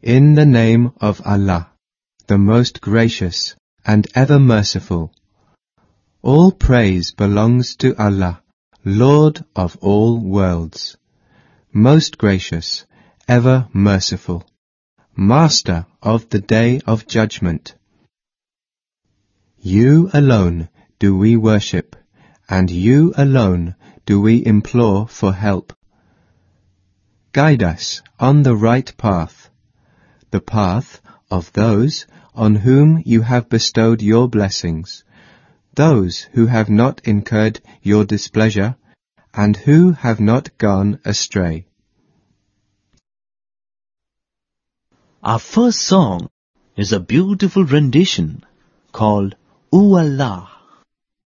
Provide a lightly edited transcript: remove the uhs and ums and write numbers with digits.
In the name of Allah, the most gracious and ever merciful. All praise belongs to Allah, Lord of all worlds, most gracious, ever merciful, Master of the Day of Judgment. You alone do we worship, and you alone do we implore for help. Guide us on the right path, the path of those on whom you have bestowed your blessings, those who have not incurred your displeasure, and who have not gone astray. Our first song is a beautiful rendition called O Allah.